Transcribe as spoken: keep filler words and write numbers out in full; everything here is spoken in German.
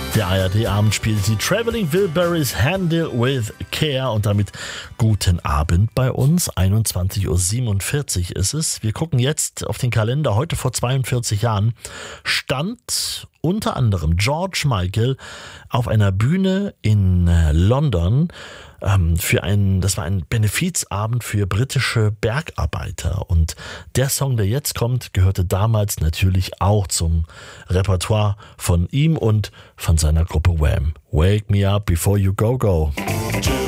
Der A R D-Abend spielt die Traveling Wilburys Handle with Care und damit guten Abend bei uns. einundzwanzig Uhr siebenundvierzig ist es. Wir gucken jetzt auf den Kalender. Heute vor zweiundvierzig Jahren stand unter anderem George Michael auf einer Bühne in London ähm, für einen, das war ein Benefizabend für britische Bergarbeiter. Und der Song, der jetzt kommt, gehörte damals natürlich auch zum Repertoire von ihm und von seiner Gruppe Wham. Wake me up before you go go.